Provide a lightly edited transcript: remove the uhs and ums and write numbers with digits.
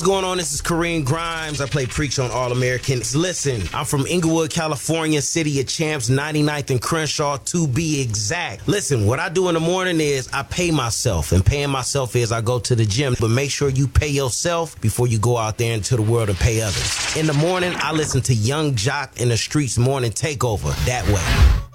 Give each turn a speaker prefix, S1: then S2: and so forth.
S1: What's going on? This is Kareem Grimes. I play Preach on All Americans. Listen, I'm from Inglewood, California, City of Champs, 99th and Crenshaw to be exact. Listen, what I do in the morning is I pay myself, and paying myself is I go to the gym. But make sure you pay yourself before you go out there into the world and pay others. In the morning, I listen to Young Jock in the Streets Morning Takeover. That way.